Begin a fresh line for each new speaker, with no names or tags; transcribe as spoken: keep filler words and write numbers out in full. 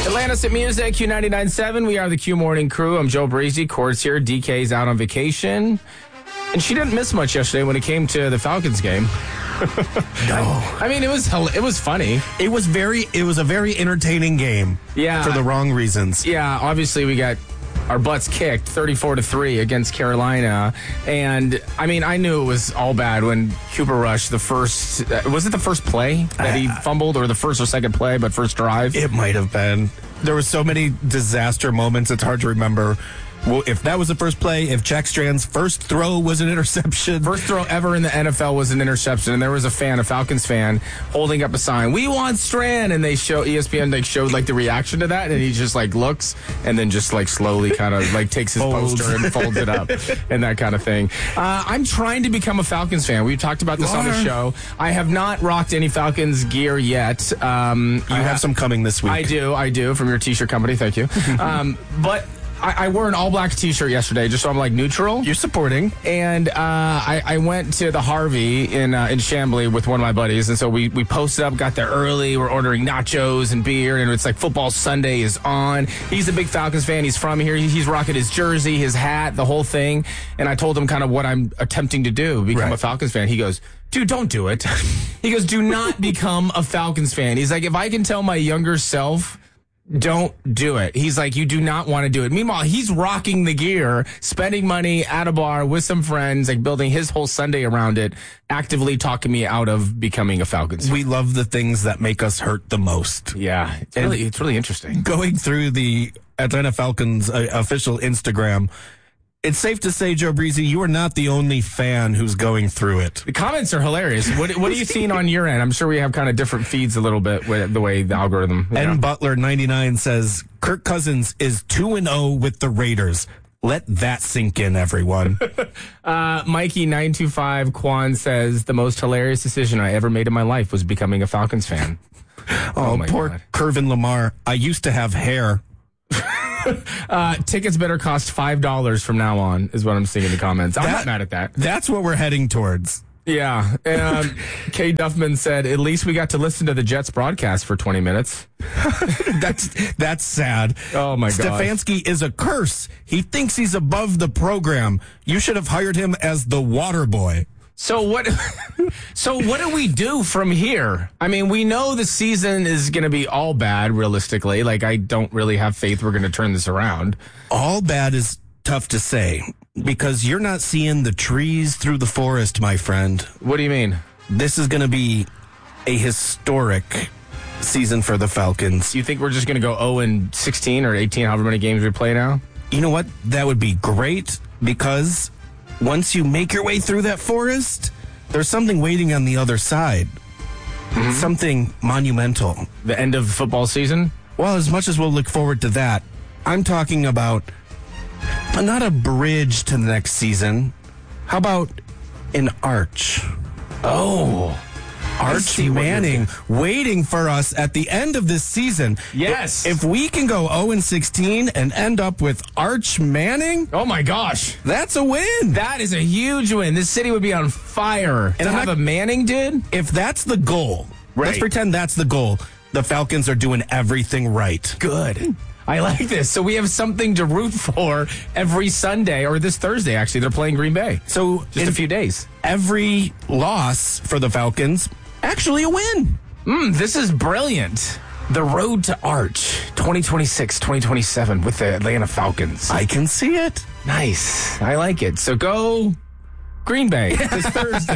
Atlantis at Music, Q ninety-nine point seven. We are the Q Morning Crew. I'm Joe Breezy. Court's here. D K's out on vacation. And she didn't miss much yesterday when it came to the Falcons game.
No.
I, I mean, it was it was funny.
It was very it was a very entertaining game.
Yeah.
For the wrong reasons.
Yeah, obviously we got our butts kicked thirty-four to three against Carolina. And I mean, I knew it was all bad when Cooper Rush, the first, uh, was it the first play that he fumbled, or the first or second play, but first drive?
It might have been. There were so many disaster moments, it's hard to remember. Well, if that was the first play, if Jack Strand's first throw was an interception.
First throw ever in the N F L was an interception, and there was a fan, a Falcons fan, holding up a sign, "We want Strand," and they show E S P N like showed like the reaction to that, and he just like looks and then just like slowly kind of like takes his
Folds.
poster and folds it up and that kind of thing. Uh, I'm trying to become a Falcons fan. We've talked about this
You
on the
are.
show. I have not rocked any Falcons gear yet. Um,
You have some coming this week.
I do, I do, from your t-shirt company. Thank you. um, but. I, I wore an all-black T-shirt yesterday, just so I'm like neutral.
You're supporting.
And uh, I, I went to the Harvey in uh, in Chamblee with one of my buddies, and so we, we posted up, got there early. We're ordering nachos and beer, and it's like football Sunday is on. He's a big Falcons fan. He's from here. He, he's rocking his jersey, his hat, the whole thing. And I told him kind of what I'm attempting to do, become
Right.
a Falcons fan. He goes, "Dude, don't do it." He goes, "Do not become a Falcons fan." He's like, "If I can tell my younger self, don't do it." He's like, "You do not want to do it." Meanwhile, he's rocking the gear, spending money at a bar with some friends, like building his whole Sunday around it, actively talking me out of becoming a Falcons fan.
We love the things that make us hurt the most.
Yeah, it's really, it's really interesting.
Going through the Atlanta Falcons uh, official Instagram, it's safe to say, Joe Breezy, you are not the only fan who's going through it.
The comments are hilarious. What, what are you seeing on your end? I'm sure we have kind of different feeds a little bit with the way the algorithm. You
N
know?
Butler ninety-nine says, Kirk Cousins is two and oh with the Raiders. Let that sink in, everyone.
uh, Mikey nine two five Quan says, "The most hilarious decision I ever made in my life was becoming a Falcons fan."
oh,
Oh, my
poor
God.
Curvin Lamar. I used to have hair.
Uh, tickets better cost five dollars from now on, is what I'm seeing in the comments. I'm
That-
not mad at that.
That's what we're heading towards.
Yeah. Um, Kay Duffman said, "At least we got to listen to the Jets broadcast for twenty minutes.
That's that's sad.
Oh, my gosh.
Stefanski is a curse. He thinks he's above the program. You should have hired him as the water boy.
So what So what do we do from here? I mean, we know the season is going to be all bad, realistically. Like, I don't really have faith we're going to turn this around.
All bad is tough to say because you're not seeing the trees through the forest, my friend.
What do you mean?
This is going to be a historic season for the Falcons.
You think we're just going to go oh and sixteen or eighteen, however many games we play now?
You know what? That would be great because once you make your way through that forest, there's something waiting on the other side. Mm-hmm. Something monumental.
The end of the football season?
Well, as much as we'll look forward to that, I'm talking about not a bridge to the next season. How about an arch?
Oh.
Arch
see what you're
Manning waiting for us at the end of this season.
Yes.
If, if we can go oh and sixteen and end up with Arch Manning,
Oh, my gosh.
that's a win.
That is a huge win. This city would be on fire.
And
to
I'm
have
not-
a Manning, dude?
If that's the goal, let's
Right.
pretend that's the goal. The Falcons are doing everything right.
Good. I like this. So we have something to root for every Sunday, or this Thursday, actually. They're playing Green Bay.
So
Just
in
a few days.
every loss for the Falcons, actually a win.
Mm, this is brilliant. The road to Arch, twenty twenty-six, twenty twenty-seven with the Atlanta Falcons.
I can see it.
Nice. I like it. So go Green Bay this Thursday.